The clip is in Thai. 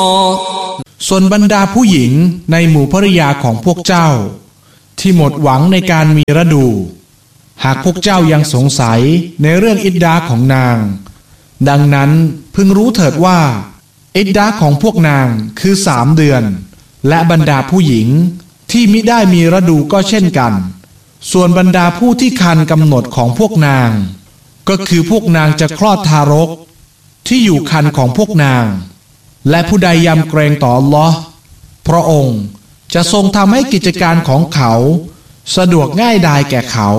ส่วนบรรดาผู้หญิงในหมู่ภริยาของพวกเจ้าที่หมดหวังในการมีฤดูหากพวกเจ้ายังสงสัยในเรื่องอิดดาของนางดังนั้นพึงรู้เถิดว่าอิดดาของพวกนางคือ3 เดือนและบรรดาผู้หญิงที่มิได้มีฤดูก็เช่นกันส่วนบรรดาผู้ที่คันกำหนดของพวกนางก็คือพวกนางจะคลอดทารกที่อยู่คันของพวกนางและผู้ใดยำเกรงต่ออัลเลาะห์พระองค์จะทรงทำให้กิจการของเขาสะดวกง่ายดายแก่เขา